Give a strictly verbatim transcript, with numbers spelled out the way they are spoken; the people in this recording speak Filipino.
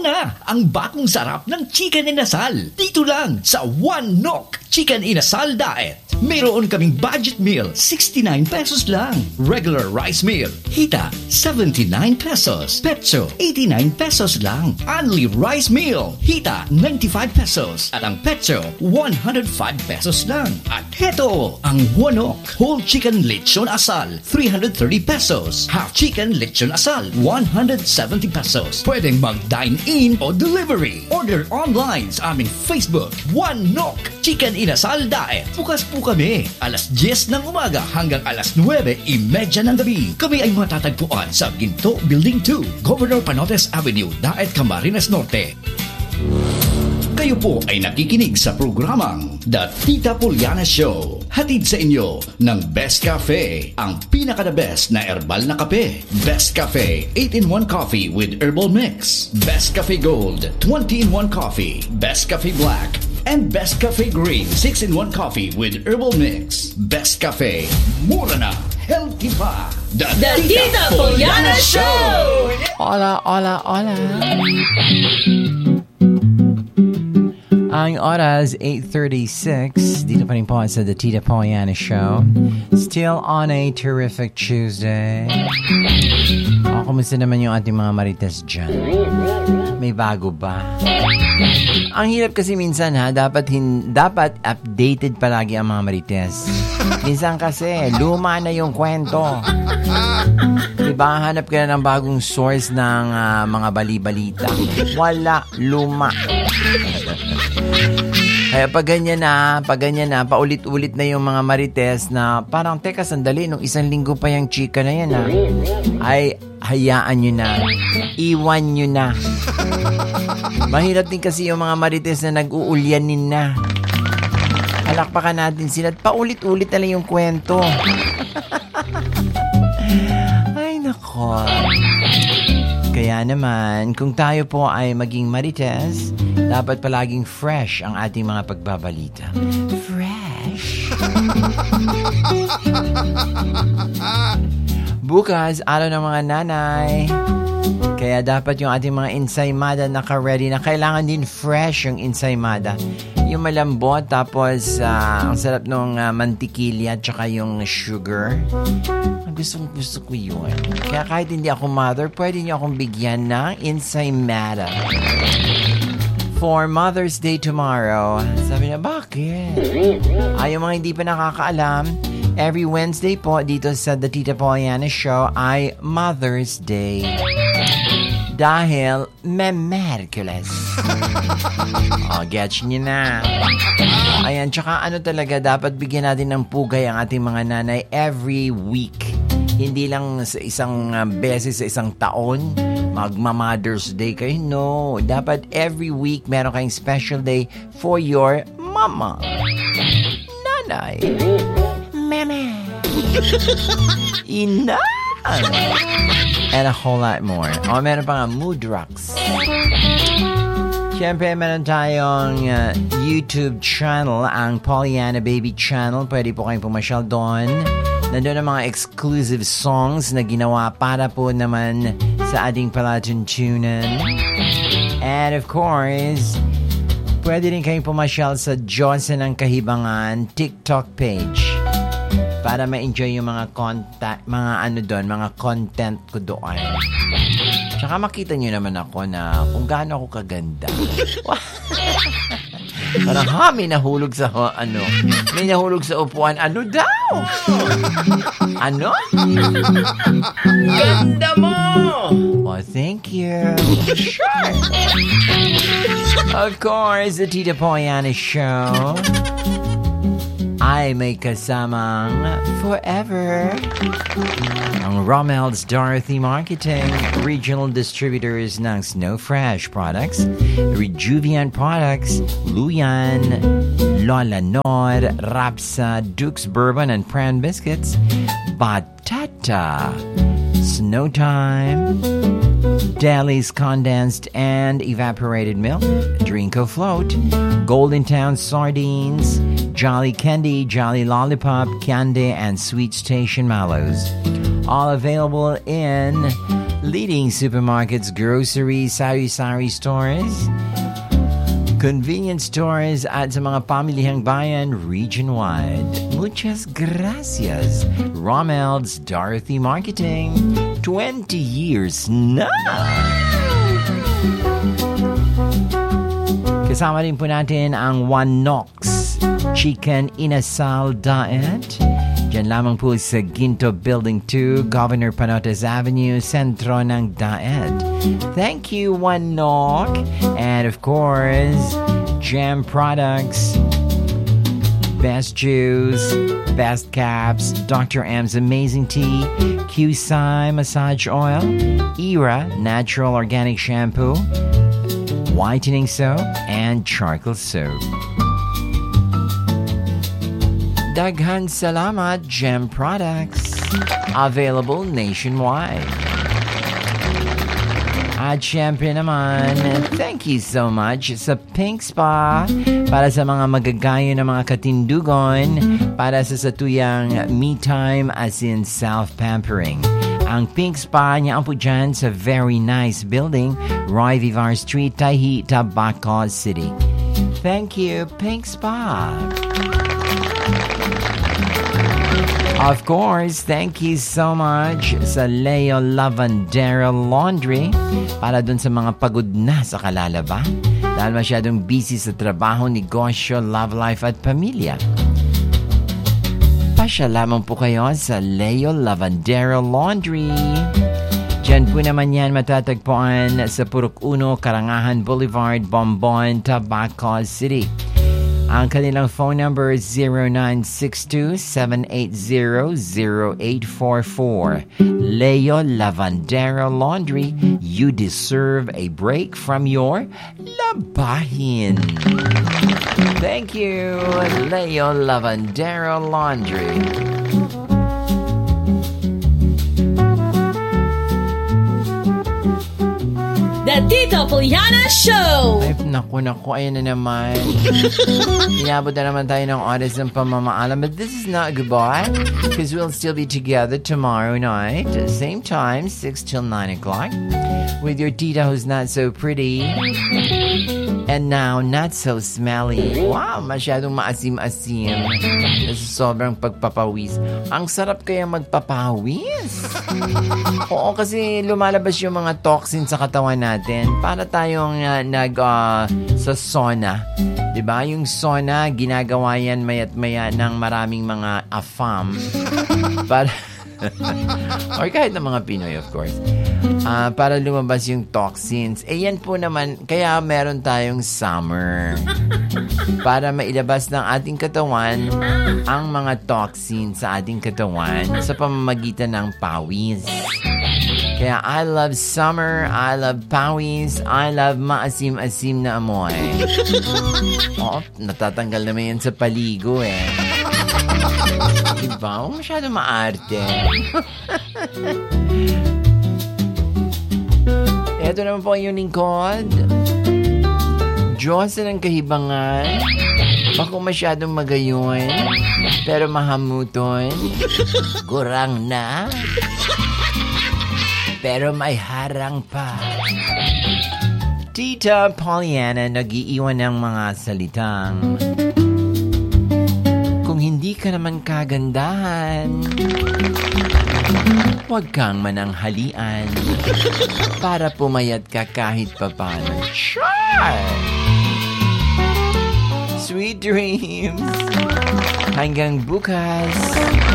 Tikman na ang bagong sarap ng chicken inasal. Dito lang sa One Nok Chicken Inasal Diet. Mayroon kaming budget meal, sixty-nine pesos lang. Regular rice meal, hita, seventy-nine pesos. Petso, eighty-nine pesos lang. Only rice meal, hita, ninety-five pesos. At ang petso, one hundred five pesos lang. At heto, ang One Nok Whole Chicken Lechon Asal, three hundred thirty pesos. Half Chicken Lechon Asal, one hundred seventy pesos. Pwedeng mag-dine-in o delivery. Order online sa aming Facebook, One Nok Chicken Inasal Diet. Bukas po kami, alas diyes ng umaga hanggang alas nuwebe imedya ng gabi. Kami ay matatagpuan sa Ginto Building two, Governor Panotes Avenue, Daet, Camarines Norte. Kayo po ay nakikinig sa programang The Tita Poliana Show. Hatid sa inyo ng Best Cafe, ang pinaka-the best na herbal na kape. Best Cafe eight in one Coffee with Herbal Mix. Best Cafe Gold twenty in one Coffee. Best Cafe Black and Best Cafe Green six in one Coffee with Herbal Mix. Best Cafe, mura na, healthy pa. The, The Tita, Tita Poliana Show! Hola, hola, hola. Ang oras, eight thirty-six. Dito pa rin po sa The Tita Poliana Show. Still on a terrific Tuesday. O, kumusta naman yung ating mga marites dyan? May bago ba? Ang hirap kasi minsan ha, dapat, hin- dapat updated palagi ang mga marites. Minsan kasi, luma na yung kwento. Diba, hanap ka na ng bagong source ng uh, mga bali-balita. Wala, luma. Kaya pag ganyan na, pag ganyan na, paulit-ulit na yung mga marites na parang, teka, sandali, nung isang linggo pa yung chika na yan ha, ay hayaan nyo na. Iwan nyo na. Mahirap din kasi yung mga marites na nag-uulyanin na. Halakpakan natin sila at paulit-ulit na lang yung kwento. Ay, nako. Kaya naman, kung tayo po ay maging marites, dapat palaging fresh ang ating mga pagbabalita. Fresh. Bukas, araw ng mga nanay. Kaya dapat yung ating mga ensaymada naka-ready na. Kailangan din fresh yung ensaymada. Yung malambot, tapos uh, ang sarap ng uh, mantikilya at saka yung sugar. Gusto, gusto ko yun. Kaya kahit hindi ako mother, pwede niyo akong bigyan ng ensaymada. For Mother's Day tomorrow. Sabi niya, bakit? Ay, yung mga hindi pa nakakaalam, every Wednesday po dito sa The Tita Poliana Show ay Mother's Day. Dahil may Merkules. O, gets nyo na. O, ayan, tsaka ano talaga, dapat bigyan natin ng pugay ang ating mga nanay every week. Hindi lang sa isang uh, beses sa isang taon, magma-Mother's Day kayo. No, dapat every week meron kayong special day for your mama. Nanay. Mama. Ina. And a whole lot more. O, meron pa nga mood rocks. Siyempre, meron tayong uh, YouTube channel, ang Poliana Baby Channel. Pwede po kayong pumasyal doon. Nandun ang mga exclusive songs na ginawa para po naman sa ating palatuntunan. And of course, pwede rin kayong pumasyal sa Diyos ng Kahibangan TikTok page para ma-enjoy yung mga contact, mga ano doon, mga content ko doon. Tsaka makita nyo naman ako na kung gaano ako kaganda. Parang ha, may nahulog sa, ano, may nahulog sa upuan. Ano daw? Ano? Ganda mo! Oh, thank you. Sure. Of course, the Tita Poliana Show ay may kasamang forever ang Rommel's Dorothy Marketing, regional distributors ng Snow Fresh products, Rejuvian products, Luyan, Lola Nor, Rapsa, Duke's Bourbon and Pran Biscuits, Batata, Snow Time, Deli's condensed and evaporated milk, Drinko Float, Golden Town Sardines, Jolly Candy, Jolly Lollipop, Candy, and Sweet Station Mallows. All available in leading supermarkets, groceries, sari-sari stores, convenience stores at sa mga pamilihang bayan region-wide. Muchas gracias, Romel's Dorothy Marketing. twenty years na! Kasama rin po natin ang One Knox Chicken Inasal Diet. Diyan lamang po sa Ginto Building two, Governor Panotes Avenue, sentro ng Daet. Thank you, One Knock. And of course, Jam Products, Best Juice, Best Caps, Doctor M's Amazing Tea, Q-Sai Massage Oil, Era Natural Organic Shampoo, Whitening Soap, and Charcoal Soap. Daghan salamat, Gem Products. Available nationwide. At syempre naman, thank you so much sa Pink Spa para sa mga magagayo na mga katindugon para sa satuyang me time as in self-pampering. Ang Pink Spa niya po dyan sa very nice building, Roy Vivar Street, Tahi, Tabaco City. Thank you, Pink Spa. Of course, thank you so much sa Leo Lavandera Laundry para dun sa mga pagod na sa kalalaba dahil masyadong busy sa trabaho, negosyo, love life at pamilya. Pasya lamang po kayo sa Leo Lavandera Laundry. Diyan po naman yan matatagpuan sa Purok Uno, Karangahan Boulevard, Bombon, Tabaco City. Ang kanilang phone number is zero nine six two, seven eight zero, zero eight four four. Leo Lavandera Laundry, you deserve a break from your labahin. Thank you, Leo Lavandera Laundry. The Tito Poliana Show! Ay, naku, naku, ayan na naman. Inabot na naman tayo ng oras ng pamamaalam. But this is not goodbye, because we'll still be together tomorrow night, same time, six till nine o'clock, with your tita who's not so pretty, and now not so smelly. Wow, masyadong maasim-asim. Sa sobrang pagpapawis. Ang sarap kaya magpapawis. Oo, kasi lumalabas yung mga toxins sa katawan natin. Para tayong uh, nag uh, sa sauna. 'Di ba? Yung sauna ginagawa yan mayat maya ng maraming mga afam. Para or kahit ng mga Pinoy, of course. Uh, para lumabas yung toxins. Eh yan po naman, kaya meron tayong summer. Para mailabas ng ating katawan ang mga toxins sa ating katawan sa pamamagitan ng pawis. Kaya I love summer, I love pawis, I love maasim-asim na amoy. Oh, natatanggal naman yan sa paligo eh. Diba? Oh, masyado maarte. Ito naman po yung lingkod. Diyos ng kahibangan. Bako masyadong magayon, pero mahamuton. Kurang na, pero may harang pa. Tita Poliana nag-iiwan ng mga salitang, kung hindi ka naman kagandahan, huwag kang mananghalian para pumayat ka kahit papano. Char! Sweet dreams! Hanggang bukas!